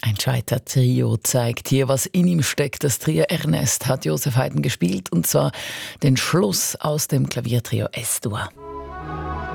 Ein Scheiter-Trio zeigt hier, was in ihm steckt. Das Trio Ernest hat Joseph Haydn gespielt, und zwar den Schluss aus dem Klaviertrio S-Dur.